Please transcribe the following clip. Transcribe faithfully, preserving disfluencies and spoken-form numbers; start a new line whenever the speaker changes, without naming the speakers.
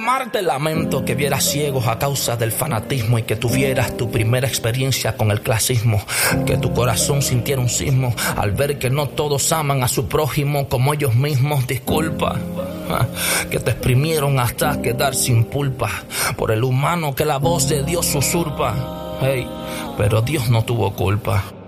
Amarte lamento que vieras ciegos a causa del fanatismo y que tuvieras tu primera experiencia con el clasismo, que tu corazón sintiera un sismo al ver que no todos aman a su prójimo como ellos mismos. Disculpa, que te exprimieron hasta quedar sin pulpa por el humano que la voz de Dios usurpa. Hey, pero Dios no tuvo culpa.